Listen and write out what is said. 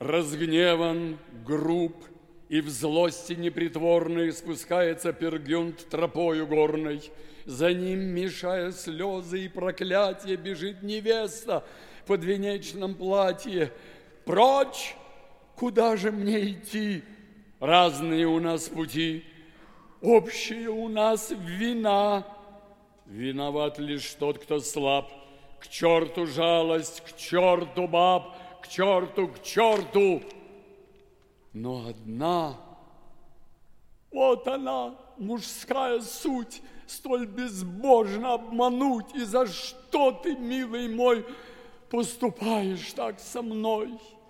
Разгневан, груб и в злости непритворной спускается Пергюнд тропою горной. За ним, мешая слезы и проклятия, бежит невеста в подвенечном платье. Прочь! Куда же мне идти? Разные у нас пути, общие у нас вина. Виноват лишь тот, кто слаб. К черту жалость, к черту баб, к черту, к черту. Но одна, вот она, мужская суть, столь безбожно обмануть. И за что ты, милый мой, поступаешь так со мной?